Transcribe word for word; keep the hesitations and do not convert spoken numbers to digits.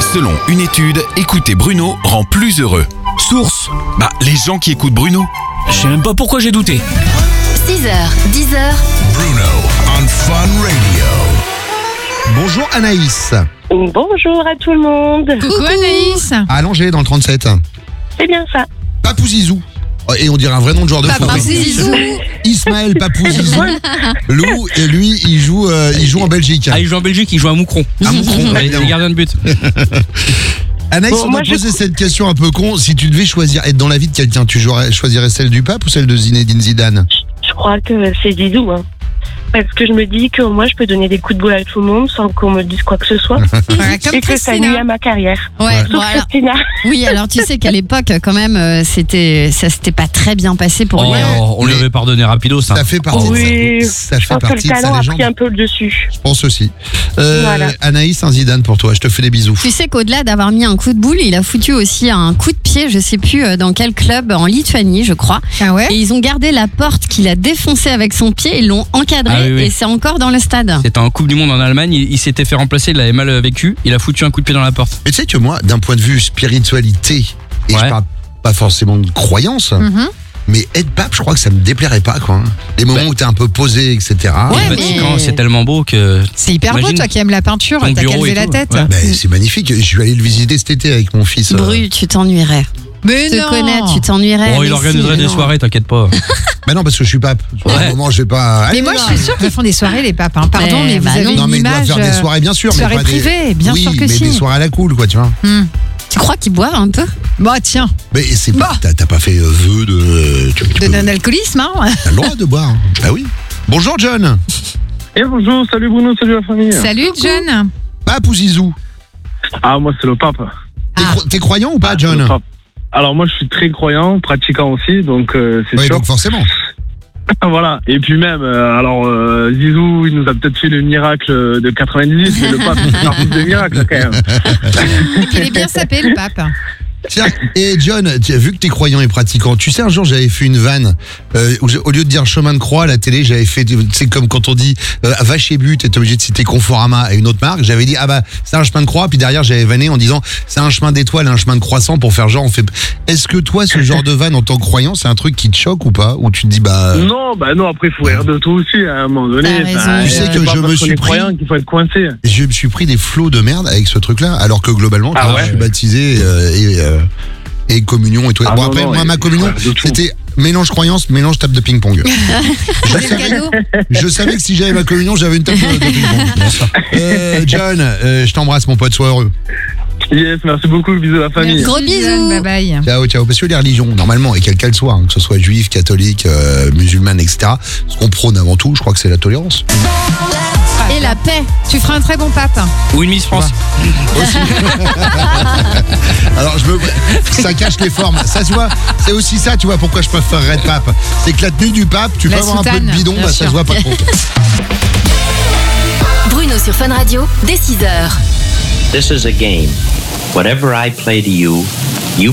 Selon une étude, écouter Bruno rend plus heureux. Source : Bah, les gens qui écoutent Bruno. Je sais même pas pourquoi j'ai douté. six heures, dix heures. Bruno on Fun Radio. Bonjour Anaïs. Bonjour à tout le monde. Coucou Anaïs. À Allongé dans le trente-sept. C'est bien ça. Papou Zizou. Et on dirait un vrai nom de joueur de foot. Papou Zizou. Ismaël Papou Zizou. Lou, et lui, il joue, euh, il joue en Belgique. Ah, il joue en Belgique, il joue à Moucron. À Moucron, Ouais, il évidemment. est gardien de but. Anaïs, Bon, on moi, t'a je- posé cette question un peu con. Si tu devais choisir être dans la vie de quelqu'un, tu jouerais- choisirais celle du pape ou celle de Zinedine Zidane? Je crois que c'est Zizou. Hein. Parce que je me dis que moi, je peux donner des coups de boule à tout le monde sans qu'on me dise quoi que ce soit. Voilà, comme et que ça nuit Christina. à ma carrière. Ouais, Ouais. bon, Sauf alors, Christina. Oui, alors tu sais qu'à l'époque, quand même, euh, c'était, ça s'était pas très bien passé pour Oh, lui. on lui Mais- avait pardonné rapido ça. Ça fait partie Oui, de sa, ça Je fait pense que le partie de sa talent a légende. pris un peu le dessus. Je pense aussi. Euh, Voilà. Anaïs, un Zidane pour toi. Je te fais des bisous. Tu sais qu'au-delà d'avoir mis un coup de boule, il a foutu aussi un coup de pied, je sais plus euh, dans quel club, en Lituanie, je crois. Ah ouais. Et ils ont gardé la porte qu'il a défoncée avec son pied, ils l'ont encadrée Ah oui, oui. et c'est encore dans le stade. C'était en Coupe du Monde en Allemagne, il, il s'était fait remplacer, il avait mal vécu, il a foutu un coup de pied dans la porte. Mais tu sais que moi, d'un point de vue spiritualité, et Ouais. je parle pas forcément de croyance, Mhm. mais être pape, je crois que ça me déplairait pas, quoi. Les moments Bah. où t'es un peu posé, et cetera. Ouais, le mais- Vatican, c'est tellement beau que. C'est hyper beau, Imagine toi qui aimes la peinture, ton t'as bureau qu'à lever et la tout, tête. ouais. Ben, c'est magnifique. Je suis allé le visiter cet été avec mon fils. euh. Bru, tu t'ennuierais. Mais Je te non. connais, tu t'ennuierais. Oh, il mais organiserait si, des non. soirées, t'inquiète pas. Ben non, parce que je suis pape. À Ouais. un moment, je vais pas. Mais moi, je suis sûre qu'ils font des soirées, les papes. hein. Pardon, Mais mais, vous bah avez non. une Non, mais ils doivent image. faire des euh, soirées, bien sûr. soirées mais pas des... privées, bien oui, sûr que mais si. des soirées à la cool, quoi, tu vois. Hmm. Tu crois qu'ils boivent un peu? Bon, tiens, Mais c'est pas. Bah. T'as t'as pas fait euh, vœu de. Tu, tu de peux- non-alcoolisme, hein. T'as le droit de boire. Ah oui. Bonjour, John. Et bonjour, salut Bruno, salut la famille. Salut, John. Pape ou Zizou? Ah, moi c'est le pape. T'es Ah. cro- T'es croyant ou pas, Le John? pape. Alors moi je suis très croyant, pratiquant aussi, donc euh, c'est Oui, sûr. donc forcément. Voilà. Et puis même, euh, alors euh, Zizou, il nous a peut-être fait le miracle de quatre-vingt-dix, mais le pape, c'est un plus de miracle quand même. Il est bien sapé, le pape. Tiens, et John, tu as vu que t'es croyant et pratiquant. Tu sais, un jour, j'avais fait une vanne euh, où j'ai- au lieu de dire chemin de croix à la télé, j'avais fait, c'est comme quand on dit euh, va chez But, t'es obligé de citer Conforama et une autre marque. J'avais dit ah bah c'est un chemin de croix, puis derrière j'avais vanné en disant c'est un chemin d'étoile et un chemin de croissant pour faire genre on fait. Est-ce que toi, ce genre de vanne en tant que croyant, c'est un truc qui te choque ou pas, ou tu te dis bah euh, Non, bah non, après il faut rire de tout aussi à un moment donné. T'as raison. Enfin, Tu sais c'est que pas je parce me qu'on suis est pris- croyant qu'il faut être coincé. je me suis pris des flots de merde avec ce truc-là, alors que globalement, Ah tu vois, ouais. je suis baptisé euh, et euh, et communion et tout. Ah bon non, après, non, moi et- ma communion, de tout. c'était mélange croyance, mélange table de ping-pong. je, C'est le savais, cadeau. je savais que si j'avais ma communion, j'avais une table de, de ping-pong. Euh, John, euh, je t'embrasse mon pote, sois heureux. Yes, merci beaucoup, bisous à la famille. Gros Merci, bisous. John, Bye bye. Ciao, ciao. Parce que les religions, normalement, et quelle qu'elle soit, hein, que ce soit juif, catholique, euh, musulmane, et cetera, ce qu'on prône avant tout, je crois que c'est la tolérance. Et la paix. Tu feras un très bon pape. Ou une Miss France. Aussi. Alors, je me... ça cache les formes. Ça, tu vois, c'est aussi ça, tu vois, pourquoi je préférerais être pape. C'est que la tenue du pape, tu peux La avoir un peu soutane, de bidon, bien bah, ça sûr. se voit pas trop. Bruno sur Fun Radio, dès six heures. This is a game. Whatever I play to you, you